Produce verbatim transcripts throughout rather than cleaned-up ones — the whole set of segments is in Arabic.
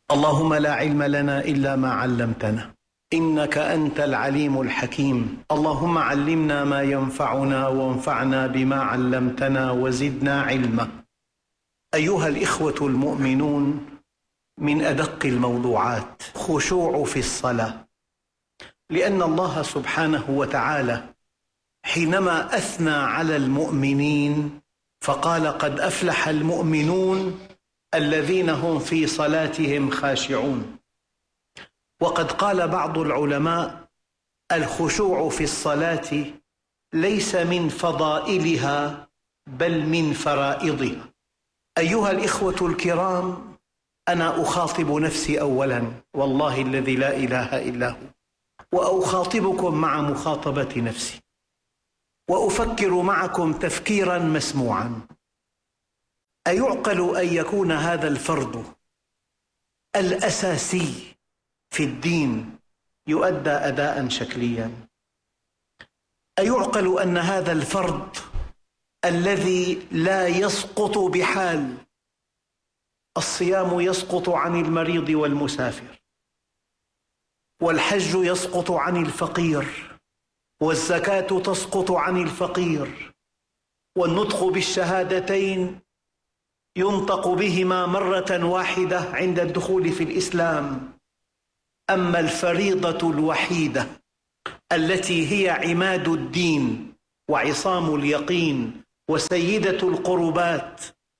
اللهم لا علم لنا إلا ما علمتنا إنك أنت العليم الحكيم. اللهم علمنا ما ينفعنا وانفعنا بما علمتنا وزدنا علما. أيها الإخوة المؤمنون، من أدق الموضوعات خشوع في الصلاة، لأن الله سبحانه وتعالى حينما أثنى على المؤمنين فقال: قد أفلح المؤمنون الذين هم في صلاتهم خاشعون. وقد قال بعض العلماء: الخشوع في الصلاة ليس من فضائلها بل من فرائضها. أيها الإخوة الكرام، أنا أخاطب نفسي أولا والله الذي لا إله إلا هو، وأخاطبكم مع مخاطبة نفسي، وأفكر معكم تفكيرا مسموعا. أيعقل أن يكون هذا الفرض الأساسي في الدين يؤدى أداء شكليا؟ أيعقل أن هذا الفرض الذي لا يسقط بحال، الصيام يسقط عن المريض والمسافر، والحج يسقط عن الفقير، والزكاة تسقط عن الفقير، والنطق بالشهادتين ينطق بهما مرة واحدة عند الدخول في الإسلام. أما الفريضة الوحيدة التي هي عماد الدين وعصام اليقين وسيدة القربات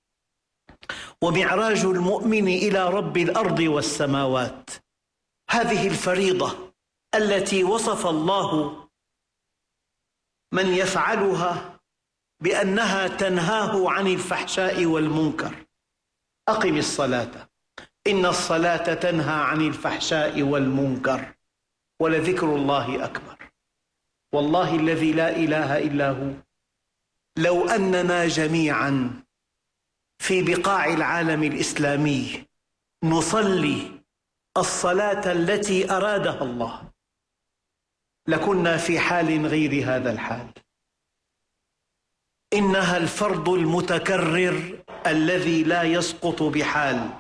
ومعراج المؤمن إلى رب الأرض والسماوات، هذه الفريضة التي وصف الله من يفعلها بأنها تنهاه عن الفحشاء والمنكر. أقم الصلاة إن الصلاة تنهى عن الفحشاء والمنكر ولذكر الله أكبر. والله الذي لا إله إلا هو، لو أننا جميعا في بقاع العالم الإسلامي نصلي الصلاة التي أرادها الله لكنا في حال غير هذا الحال. إنها الفرض المتكرر الذي لا يسقط بحال.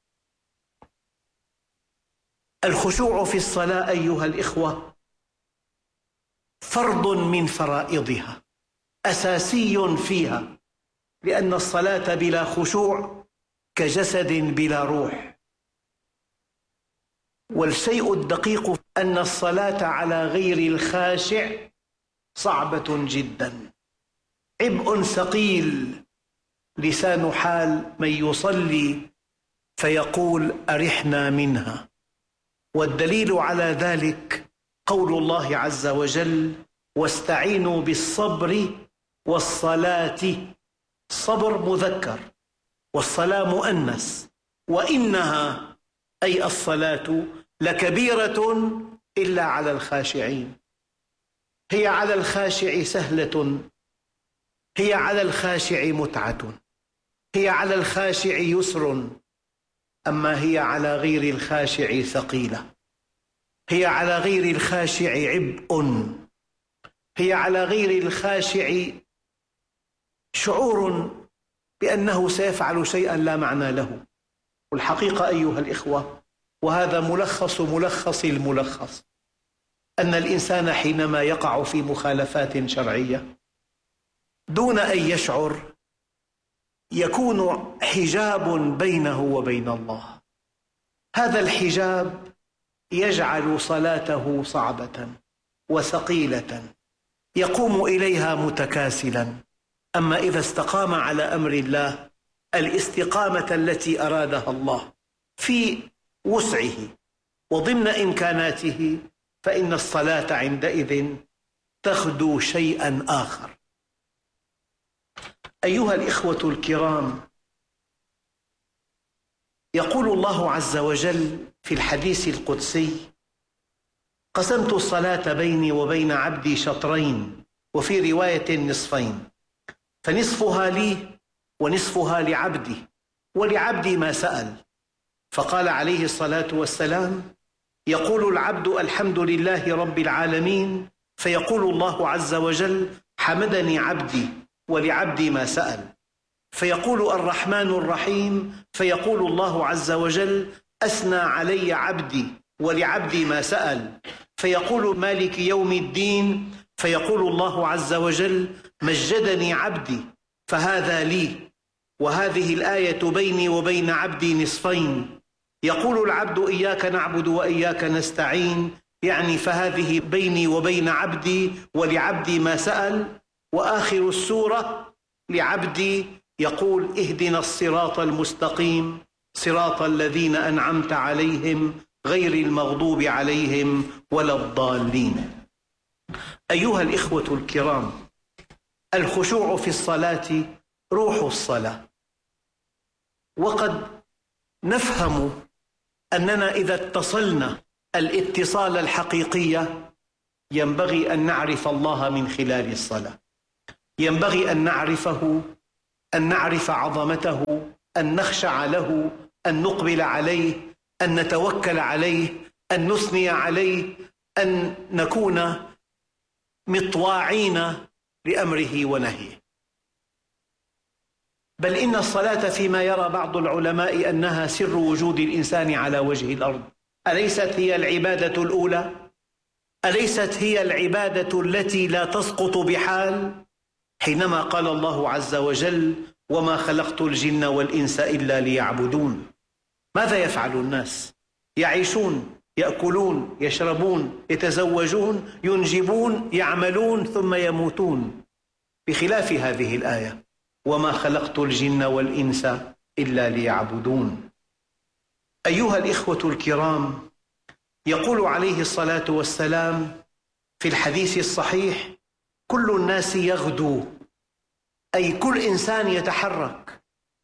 الخشوع في الصلاة أيها الإخوة فرض من فرائضها، أساسي فيها، لأن الصلاة بلا خشوع كجسد بلا روح. والشيء الدقيق أن الصلاة على غير الخاشع صعبة جدا، عبء ثقيل، لسان حال من يصلي فيقول أرحنا منها. والدليل على ذلك قول الله عز وجل: واستعينوا بالصبر والصلاة. الصبر مذكر والصلاة مؤنث، وإنها أي الصلاة لكبيرة إلا على الخاشعين. هي على الخاشع سهلة، هي على الخاشع متعة، هي على الخاشع يسر، أما هي على غير الخاشع ثقيلة، هي على غير الخاشع عبء، هي على غير الخاشع شعور بأنه سيفعل شيئا لا معنى له. والحقيقة أيها الإخوة، وهذا ملخص ملخص الملخص، أن الإنسان حينما يقع في مخالفات شرعية دون أن يشعر يكون حجاب بينه وبين الله. هذا الحجاب يجعل صلاته صعبة وثقيلة، يقوم إليها متكاسلا. أما إذا استقام على أمر الله الاستقامة التي أرادها الله في وسعه وضمن إمكاناته، فإن الصلاة عندئذ تخدو شيئا آخر. أيها الإخوة الكرام، يقول الله عز وجل في الحديث القدسي: قسمت الصلاة بيني وبين عبدي شطرين، وفي رواية نصفين، فنصفها لي ونصفها لعبدي، ولعبدي ما سأل. فقال عليه الصلاة والسلام: يقول العبد الحمد لله رب العالمين، فيقول الله عز وجل: حمدني عبدي ولعبدي ما سأل. فيقول الرحمن الرحيم، فيقول الله عز وجل: أثنى علي عبدي ولعبدي ما سأل، فيقول مالك يوم الدين، فيقول الله عز وجل مجدني عبدي فهذا لي، وهذه الآية بيني وبين عبدي نصفين، يقول العبد إياك نعبد وإياك نستعين، يعني فهذه بيني وبين عبدي ولعبدي ما سأل. وآخر السورة لعبدي يقول اهدنا الصراط المستقيم صراط الذين أنعمت عليهم غير المغضوب عليهم ولا الضالين. أيها الإخوة الكرام، الخشوع في الصلاة روح الصلاة، وقد نفهم أننا إذا اتصلنا الاتصال الحقيقي ينبغي أن نعرف الله من خلال الصلاة، ينبغي أن نعرفه، أن نعرف عظمته، أن نخشع له، أن نقبل عليه، أن نتوكل عليه، أن نثني عليه، أن نكون مطواعين لأمره ونهيه. بل إن الصلاة فيما يرى بعض العلماء أنها سر وجود الإنسان على وجه الأرض. أليست هي العبادة الأولى؟ أليست هي العبادة التي لا تسقط بحال؟ حينما قال الله عز وجل وما خلقت الجن والإنس إلا ليعبدون. ماذا يفعل الناس؟ يعيشون، يأكلون، يشربون، يتزوجون، ينجبون، يعملون، ثم يموتون، بخلاف هذه الآية وما خلقت الجن والإنس إلا ليعبدون. أيها الإخوة الكرام، يقول عليه الصلاة والسلام في الحديث الصحيح كل الناس يغدو، أي كل إنسان يتحرك،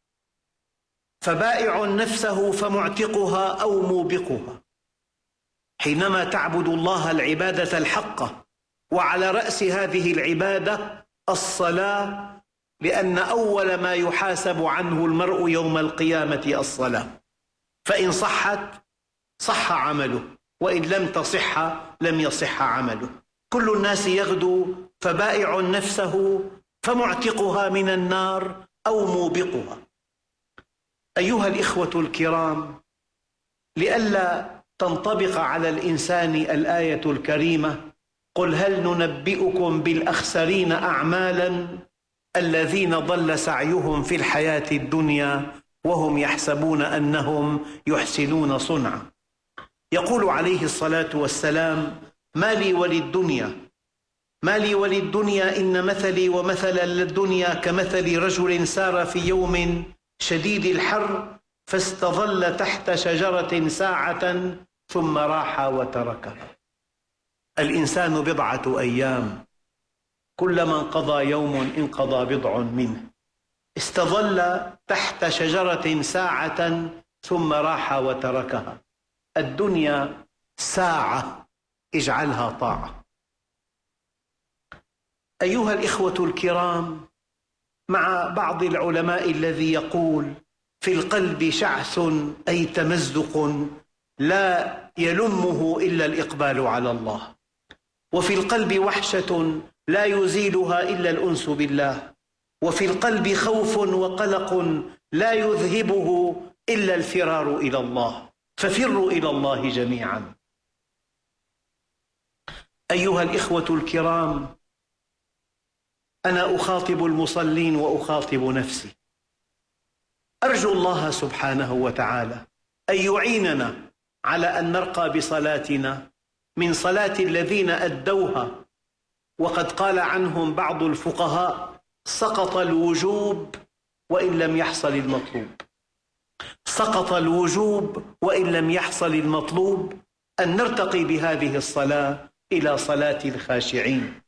فبائع نفسه فمعتقها أو موبقها. حينما تعبد الله العبادة الحقة، وعلى رأس هذه العبادة الصلاة، لأن أول ما يحاسب عنه المرء يوم القيامة الصلاة، فإن صحت صح عمله، وإن لم تصح لم يصح عمله. كل الناس يغدو فبائع نفسه فمعتقها من النار أو موبقها. أيها الإخوة الكرام، لئلا تنطبق على الإنسان الآية الكريمة قل هل ننبئكم بالأخسرين أعمالا الذين ضل سعيهم في الحياة الدنيا وهم يحسبون أنهم يحسنون صنعا. يقول عليه الصلاة والسلام ما لي وللدنيا ما لي وللدنيا إن مثلي ومثل الدنيا كمثل رجل سار في يوم شديد الحر فاستظل تحت شجرة ساعة ثم راح وتركها. الإنسان بضعة أيام، كلما انقضى يوم انقضى بضع منه. استظل تحت شجرة ساعة ثم راح وتركها. الدنيا ساعة اجعلها طاعة. أيها الإخوة الكرام، مع بعض العلماء الذي يقول في القلب شعث أي تمزق لا يلمه إلا الإقبال على الله، وفي القلب وحشة لا يزيلها إلا الأنس بالله، وفي القلب خوف وقلق لا يذهبه إلا الفرار إلى الله، ففروا إلى الله جميعا. أيها الإخوة الكرام، أنا أخاطب المصلين وأخاطب نفسي. أرجو الله سبحانه وتعالى أن يعيننا على أن نرقى بصلاتنا من صلاة الذين أدوها، وقد قال عنهم بعض الفقهاء سقط الوجوب وإن لم يحصل المطلوب. سقط الوجوب وإن لم يحصل المطلوب، أن نرتقي بهذه الصلاة إلى صلاة الخاشعين.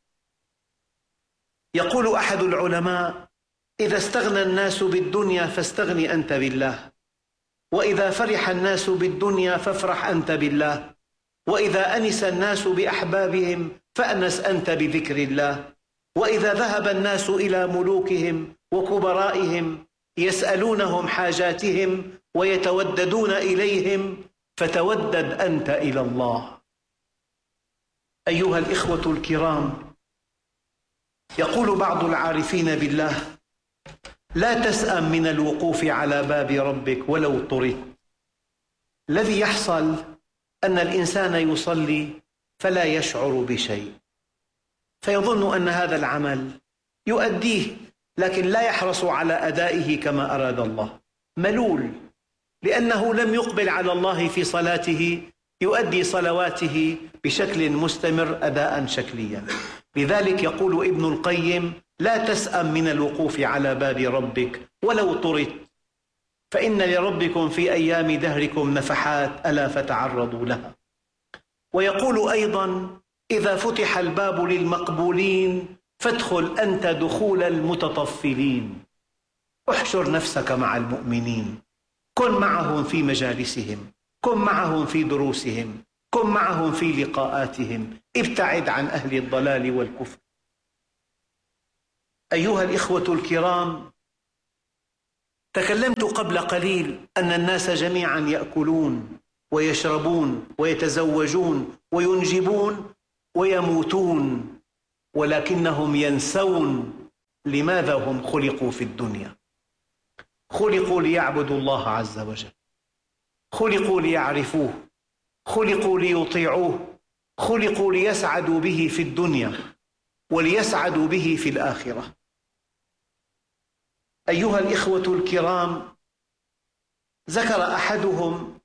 يقول أحد العلماء إذا استغنى الناس بالدنيا فاستغن أنت بالله، وإذا فرح الناس بالدنيا فافرح أنت بالله، وإذا أنس الناس بأحبابهم فأنس أنت بذكر الله، وإذا ذهب الناس إلى ملوكهم وكبرائهم يسألونهم حاجاتهم ويتوددون إليهم فتودد أنت إلى الله. أيها الإخوة الكرام، يقول بعض العارفين بالله لا تسأم من الوقوف على باب ربك ولو طردت، الذي يحصل أن الإنسان يصلي فلا يشعر بشيء، فيظن أن هذا العمل يؤديه، لكن لا يحرص على أدائه كما أراد الله، ملول، لأنه لم يقبل على الله في صلاته، يؤدي صلواته بشكل مستمر أداء شكليا. لذلك يقول ابن القيم: لا تسأم من الوقوف على باب ربك ولو طردت، فإن لربكم في أيام دهركم نفحات ألا فتعرضوا لها. ويقول أيضا: إذا فتح الباب للمقبولين فادخل أنت دخول المتطفلين. احشر نفسك مع المؤمنين، كن معهم في مجالسهم، كن معهم في دروسهم، كن معهم في لقاءاتهم، ابتعد عن أهل الضلال والكفر. أيها الإخوة الكرام، تكلمت قبل قليل أن الناس جميعا يأكلون ويشربون ويتزوجون وينجبون ويموتون، ولكنهم ينسون لماذا هم خلقوا في الدنيا. خلقوا ليعبدوا الله عز وجل، خلقوا ليعرفوه، خلقوا ليطيعوه، خلقوا ليسعدوا به في الدنيا وليسعدوا به في الآخرة. أيها الإخوة الكرام، ذكر أحدهم